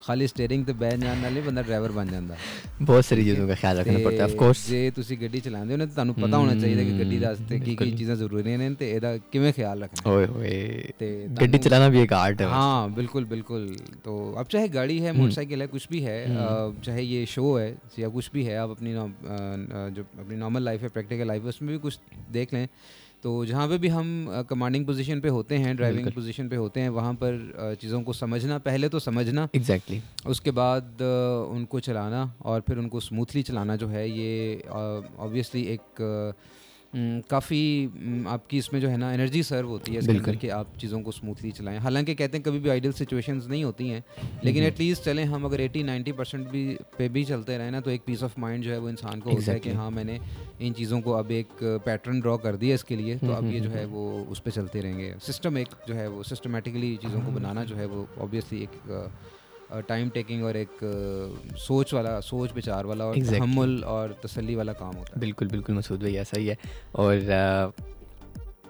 खाली स्टेयरिंग ਤੇ ਬਹਿ ਜਾਣ ਨਾਲ ਹੀ ਬੰਦਾ ਡਰਾਈਵਰ ਬਣ ਜਾਂਦਾ। ਬਹੁਤ ਸਾਰੀ ਚੀਜ਼ਾਂ ਦਾ ਖਿਆਲ ਰੱਖਣਾ ਪੜਦਾ ਹੈ ਆਫ ਕੋਰਸ। ਜੇ ਤੁਸੀਂ ਗੱਡੀ ਚਲਾਉਂਦੇ ਹੋ ਨਾ ਤਾਂ ਤੁਹਾਨੂੰ ਪਤਾ ਹੋਣਾ ਚਾਹੀਦਾ ਕਿ ਗੱਡੀ ਦੇ ਵਾਸਤੇ ਕੀ ਕੀ ਚੀਜ਼ਾਂ ਜ਼ਰੂਰੀ ਨੇ ਤੇ ਇਹਦਾ ਕਿਵੇਂ ਖਿਆਲ ਰੱਖਣਾ। ओए होए, ਗੱਡੀ ਚਲਾना भी एक आर्ट है। हाँ बिल्कुल बिल्कुल। तो अब चाहे गाड़ी है, मोटरसाइकिल है, कुछ भी है, चाहे ये शो है या कुछ भी है, आप अपनी जो अपनी नॉर्मल लाइफ है, प्रैक्टिकल लाइफ है, उसमें भी कुछ देख लें तो जहाँ पे भी हम कमांडिंग पोजीशन पे होते हैं, ड्राइविंग पोजीशन पे होते हैं, वहाँ पर चीज़ों को समझना, पहले तो समझना एग्जैक्टली, उसके बाद उनको चलाना और फिर उनको स्मूथली चलाना जो है ये ऑब्वियसली एक काफ़ी आपकी इसमें जो है ना एनर्जी सर्व होती है इसके अंदर कि आप चीज़ों को स्मूथली चलाएं। हालांकि कहते हैं कभी भी आइडियल सिचुएशंस नहीं होती हैं, लेकिन एटलीस्ट चलें हम अगर 80-90% भी पे भी चलते रहें ना तो एक पीस ऑफ माइंड जो है वो इंसान को होता है कि हाँ मैंने इन चीज़ों को अब एक पैटर्न ड्रॉ कर दिया इसके लिए, तो अब ये जो है वो उस पर चलते रहेंगे। सिस्टम एक जो है वो सिस्टमेटिकली चीज़ों को बनाना जो है वो ऑब्वियसली एक टाइम टेकिंग और एक सोच विचार वाला और तहम्मुल और तसल्ली वाला काम होता है। बिल्कुल बिल्कुल मसूद भाई, ऐसा ही है। और